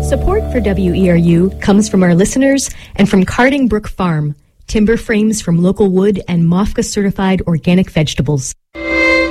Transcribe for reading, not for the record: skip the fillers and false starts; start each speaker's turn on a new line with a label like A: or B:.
A: Support for WERU comes from our listeners and from Carding Brook Farm, timber frames from local wood and MOFGA certified organic vegetables.